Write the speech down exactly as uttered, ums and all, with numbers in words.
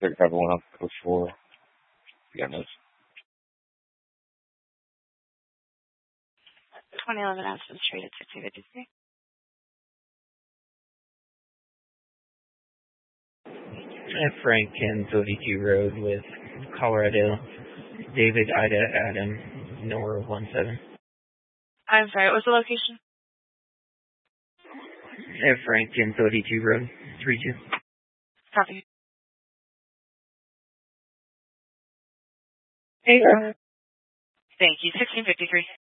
thirty-five oh one off code four. You got notes. twenty eleven Aspen Street at sixteen fifty-three. Frank and thirty-two Road with Colorado. David, Ida, Adam, Nora, one seven. I'm sorry, what was the location? Frank and thirty-two Road, three two. Copy. Hey, uh, Thank you, sixteen fifty-three.